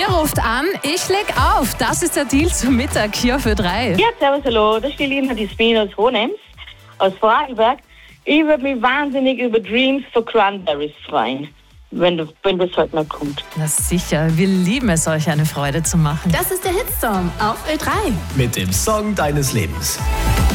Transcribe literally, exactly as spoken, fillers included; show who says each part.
Speaker 1: Ihr ruft an, ich leg auf. Das ist der Deal zum Mittag hier für drei.
Speaker 2: Ja, servus, hallo. Das ist die Lina, die Spin aus Hohenems, aus Vorarlberg. Ich würde mich wahnsinnig über Dreams for Cranberries freuen, wenn, du, wenn das heute mal kommt.
Speaker 1: Na sicher, wir lieben es, euch eine Freude zu machen.
Speaker 3: Das ist der Hitstorm auf Ö drei.
Speaker 4: Mit dem Song deines Lebens.